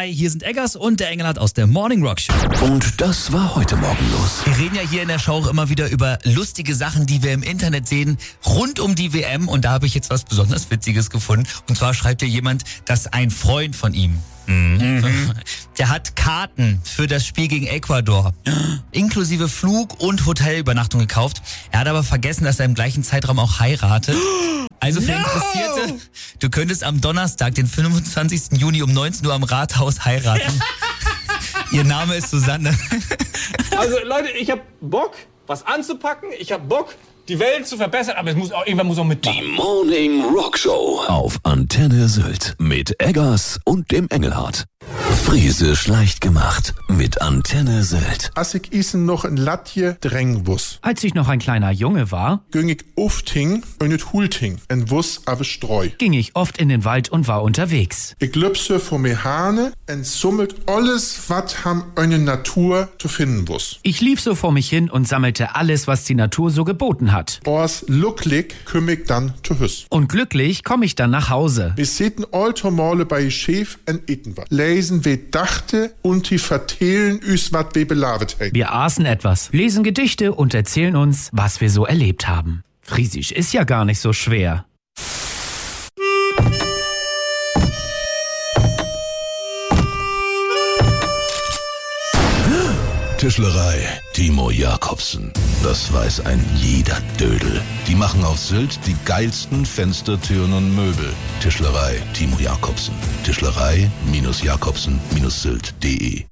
Hi, hier sind Eggers und der Engelhardt aus der Morning Rock Show. Und das war heute Morgen los. Wir reden ja hier in der Show auch immer wieder über lustige Sachen, die wir im Internet sehen, rund um die WM. Und da habe ich jetzt was besonders Witziges gefunden. Und zwar schreibt hier jemand, dass ein Freund von ihm, der hat Karten für das Spiel gegen Ecuador, inklusive Flug und Hotelübernachtung gekauft. Er hat aber vergessen, dass er im gleichen Zeitraum auch heiratet. Also für Interessierte, du könntest am Donnerstag, den 25. Juni um 19 Uhr am Rathaus heiraten. Ihr Name ist Susanne. Also Leute, ich hab Bock, was anzupacken. Ich hab Bock, die Welt zu verbessern. Aber irgendwann muss auch mitmachen. Die Morning Rock Show auf Antenne Sylt mit Eggers und dem Engelhardt. Friesisch leicht gemacht mit Antenne Sylt. Als ich isen noch in Latje drängen wuss. Als ich noch ein kleiner Junge war, Ging ich ufting und et hulting en wuss ave streu. ging ich oft in den Wald und war unterwegs. Ich lüpse vor mir Hane en summelt alles, wat ham eine Natur zu finden wuss. Ich lief so vor mich hin und sammelte alles, was die Natur so geboten hat. Ors lucklig kümm ich dann zu Hüss. Und glücklich komme ich dann nach Hause. Wir sitten altomale bei Chef en eten wat. Lesen we dachte und die vertellen üs wat we belavet heit. Wir aßen etwas, lesen Gedichte und erzählen uns, was wir so erlebt haben. Friesisch ist ja gar nicht so schwer. Tischlerei Timo Jakobsen. Das weiß ein jeder Dödel. Die machen auf Sylt die geilsten Fenster, Türen und Möbel. Tischlerei Timo Jakobsen. Tischlerei-Jakobsen-Sylt.de.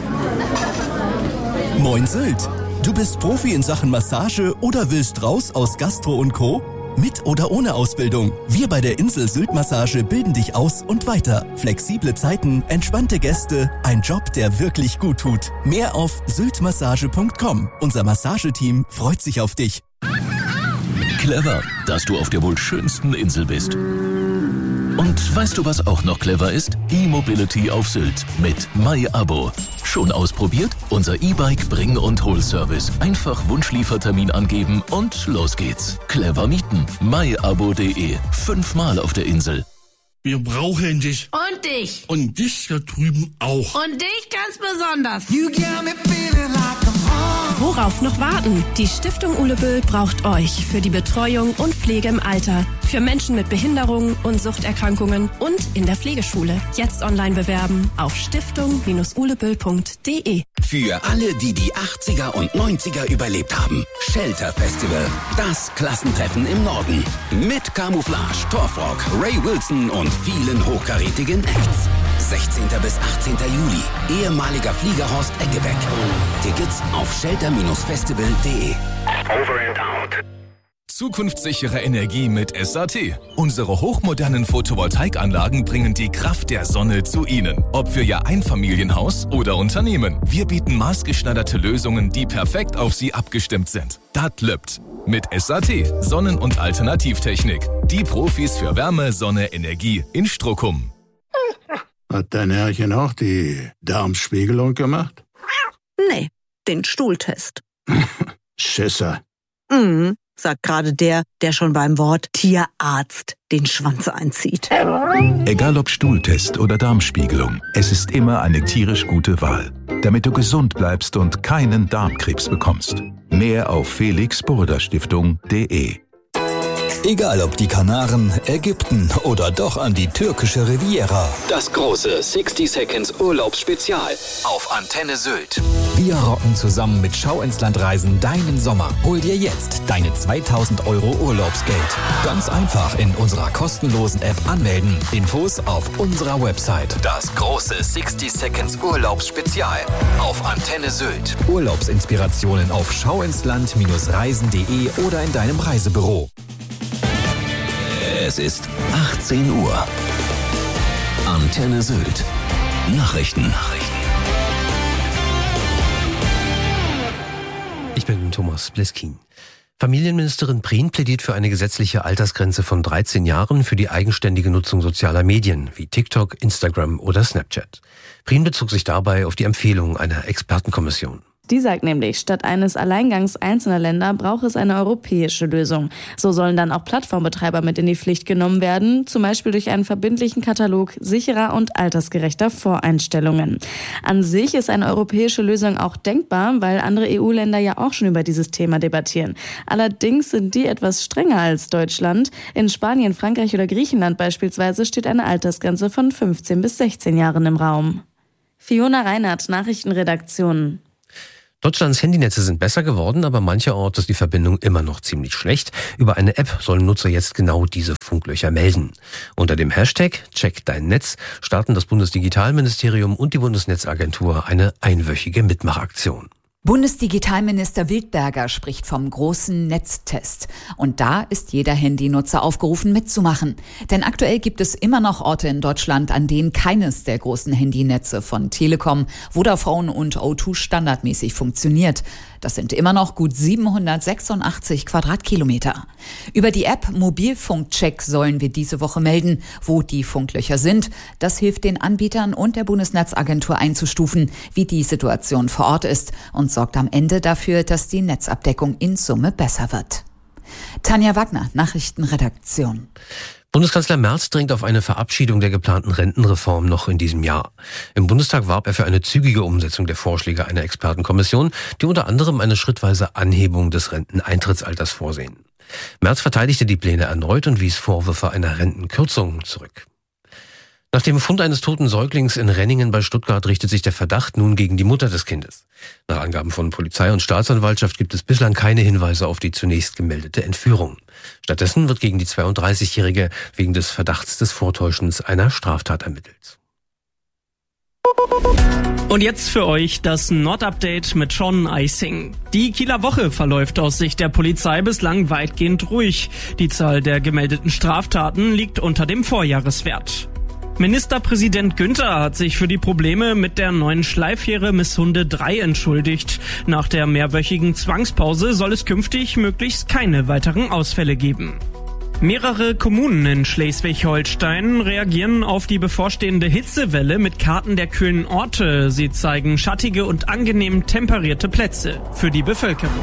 Moin Sylt! Du bist Profi in Sachen Massage oder willst raus aus Gastro und Co.? Mit oder ohne Ausbildung. Wir bei der Insel Sylt Massage bilden dich aus und weiter. Flexible Zeiten, entspannte Gäste, ein Job, der wirklich gut tut. Mehr auf syltmassage.com. Unser Massageteam freut sich auf dich. Clever, dass du auf der wohl schönsten Insel bist. Und weißt du, was auch noch clever ist? E-Mobility auf Sylt mit MyAbo. Schon ausprobiert? Unser E-Bike Bring- und Hol-Service. Einfach Wunschliefertermin angeben und los geht's. Clever mieten. myabo.de. 5-mal auf der Insel. Wir brauchen dich. Und dich. Und dich da drüben auch. Und dich ganz besonders. Worauf noch warten? Die Stiftung Uleböll braucht euch für die Betreuung und Pflege im Alter, für Menschen mit Behinderungen und Suchterkrankungen und in der Pflegeschule. Jetzt online bewerben auf stiftung-uleböll.de. Für alle, die die 80er und 90er überlebt haben. Shelter Festival, das Klassentreffen im Norden. Mit Camouflage, Torfrock, Ray Wilson und vielen hochkarätigen Acts. 16. bis 18. Juli, ehemaliger Fliegerhorst Eggebeck. Tickets auf shelter-festival.de. Over and out. Zukunftssichere Energie mit SAT. Unsere hochmodernen Photovoltaikanlagen bringen die Kraft der Sonne zu Ihnen. Ob für Ihr Einfamilienhaus oder Unternehmen. Wir bieten maßgeschneiderte Lösungen, die perfekt auf Sie abgestimmt sind. Das lübt. Mit SAT, Sonnen- und Alternativtechnik. Die Profis für Wärme, Sonne, Energie in Strockum. Hat dein Herrchen auch die Darmspiegelung gemacht? Nee, den Stuhltest. Schisser. Sagt gerade der schon beim Wort Tierarzt den Schwanz einzieht. Egal ob Stuhltest oder Darmspiegelung, es ist immer eine tierisch gute Wahl, damit du gesund bleibst und keinen Darmkrebs bekommst. Mehr auf felixburda-stiftung.de. Egal ob die Kanaren, Ägypten oder doch an die türkische Riviera. Das große 60 Seconds Urlaubsspezial auf Antenne Sylt. Wir rocken zusammen mit Schau ins Land Reisen deinen Sommer. Hol dir jetzt deine 2000 € Urlaubsgeld. Ganz einfach in unserer kostenlosen App anmelden. Infos auf unserer Website. Das große 60 Seconds Urlaubsspezial auf Antenne Sylt. Urlaubsinspirationen auf schauinsland-reisen.de oder in deinem Reisebüro. Es ist 18 Uhr. Antenne Sylt. Nachrichten. Ich bin Thomas Bleskin. Familienministerin Prien plädiert für eine gesetzliche Altersgrenze von 13 Jahren für die eigenständige Nutzung sozialer Medien wie TikTok, Instagram oder Snapchat. Prien bezog sich dabei auf die Empfehlung einer Expertenkommission. Die sagt nämlich, statt eines Alleingangs einzelner Länder braucht es eine europäische Lösung. So sollen dann auch Plattformbetreiber mit in die Pflicht genommen werden, zum Beispiel durch einen verbindlichen Katalog sicherer und altersgerechter Voreinstellungen. An sich ist eine europäische Lösung auch denkbar, weil andere EU-Länder ja auch schon über dieses Thema debattieren. Allerdings sind die etwas strenger als Deutschland. In Spanien, Frankreich oder Griechenland beispielsweise steht eine Altersgrenze von 15 bis 16 Jahren im Raum. Fiona Reinhardt, Nachrichtenredaktion. Deutschlands Handynetze sind besser geworden, aber mancherorts ist die Verbindung immer noch ziemlich schlecht. Über eine App sollen Nutzer jetzt genau diese Funklöcher melden. Unter dem Hashtag Check dein Netz starten das Bundesdigitalministerium und die Bundesnetzagentur eine einwöchige Mitmachaktion. Bundesdigitalminister Wildberger spricht vom großen Netztest. Und da ist jeder Handynutzer aufgerufen, mitzumachen. Denn aktuell gibt es immer noch Orte in Deutschland, an denen keines der großen Handynetze von Telekom, Vodafone und O2 standardmäßig funktioniert. Das sind immer noch gut 786 Quadratkilometer. Über die App Mobilfunkcheck sollen wir diese Woche melden, wo die Funklöcher sind. Das hilft den Anbietern und der Bundesnetzagentur einzustufen, wie die Situation vor Ort ist und sorgt am Ende dafür, dass die Netzabdeckung in Summe besser wird. Tanja Wagner, Nachrichtenredaktion. Bundeskanzler Merz dringt auf eine Verabschiedung der geplanten Rentenreform noch in diesem Jahr. Im Bundestag warb er für eine zügige Umsetzung der Vorschläge einer Expertenkommission, die unter anderem eine schrittweise Anhebung des Renteneintrittsalters vorsehen. Merz verteidigte die Pläne erneut und wies Vorwürfe einer Rentenkürzung zurück. Nach dem Fund eines toten Säuglings in Renningen bei Stuttgart richtet sich der Verdacht nun gegen die Mutter des Kindes. Nach Angaben von Polizei und Staatsanwaltschaft gibt es bislang keine Hinweise auf die zunächst gemeldete Entführung. Stattdessen wird gegen die 32-Jährige wegen des Verdachts des Vortäuschens einer Straftat ermittelt. Und jetzt für euch das Nord-Update mit Sean Eising. Die Kieler Woche verläuft aus Sicht der Polizei bislang weitgehend ruhig. Die Zahl der gemeldeten Straftaten liegt unter dem Vorjahreswert. Ministerpräsident Günther hat sich für die Probleme mit der neuen Schleifähre Misshunde 3 entschuldigt. Nach der mehrwöchigen Zwangspause soll es künftig möglichst keine weiteren Ausfälle geben. Mehrere Kommunen in Schleswig-Holstein reagieren auf die bevorstehende Hitzewelle mit Karten der kühlen Orte. Sie zeigen schattige und angenehm temperierte Plätze für die Bevölkerung.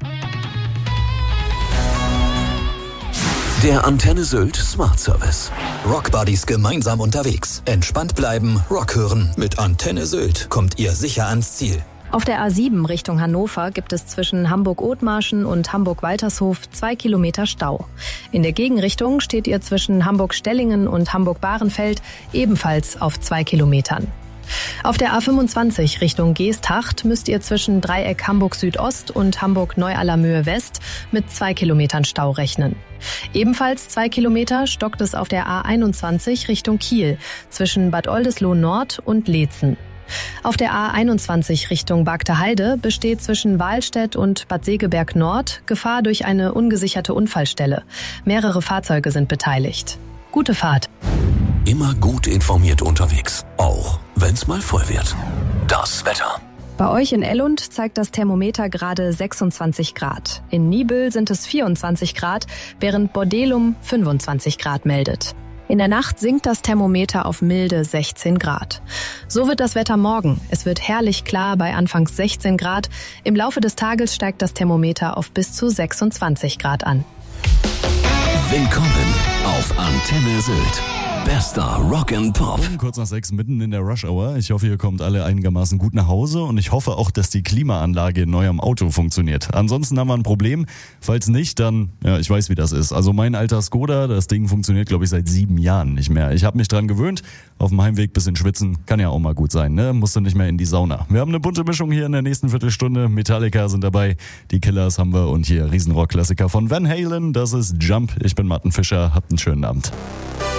Der Antenne Sylt Smart Service. Rockbuddies gemeinsam unterwegs. Entspannt bleiben, Rock hören. Mit Antenne Sylt kommt ihr sicher ans Ziel. Auf der A7 Richtung Hannover gibt es zwischen Hamburg-Othmarschen und Hamburg-Waltershof 2 Kilometer Stau. In der Gegenrichtung steht ihr zwischen Hamburg-Stellingen und Hamburg-Bahrenfeld ebenfalls auf 2 Kilometern. Auf der A25 Richtung Geesthacht müsst ihr zwischen Dreieck Hamburg-Südost und Hamburg-Neu-Allermöhe-West mit 2 Kilometern Stau rechnen. Ebenfalls 2 Kilometer stockt es auf der A21 Richtung Kiel zwischen Bad Oldesloe-Nord und Leetzen. Auf der A21 Richtung Bagdeheide besteht zwischen Wahlstedt und Bad Segeberg Nord Gefahr durch eine ungesicherte Unfallstelle. Mehrere Fahrzeuge sind beteiligt. Gute Fahrt. Immer gut informiert unterwegs, auch wenn's mal voll wird. Das Wetter. Bei euch in Ellund zeigt das Thermometer gerade 26 Grad. In Nibel sind es 24 Grad, während Bordelum 25 Grad meldet. In der Nacht sinkt das Thermometer auf milde 16 Grad. So wird das Wetter morgen. Es wird herrlich klar bei anfangs 16 Grad. Im Laufe des Tages steigt das Thermometer auf bis zu 26 Grad an. Willkommen auf Antenne Sylt. Bester Rock and Pop. Kurz nach 6 mitten in der Rush Hour. Ich hoffe, ihr kommt alle einigermaßen gut nach Hause und ich hoffe auch, dass die Klimaanlage in eurem Auto funktioniert. Ansonsten haben wir ein Problem. Falls nicht, dann, ja, ich weiß, wie das ist. Also mein alter Skoda, das Ding funktioniert, glaube ich, seit 7 Jahren nicht mehr. Ich habe mich dran gewöhnt. Auf dem Heimweg bisschen schwitzen, kann ja auch mal gut sein, ne? Musst du nicht mehr in die Sauna. Wir haben eine bunte Mischung hier in der nächsten Viertelstunde. Metallica sind dabei, die Killers haben wir und hier Riesenrock-Klassiker von Van Halen. Das ist Jump. Ich bin Martin Fischer. Habt einen schönen Abend.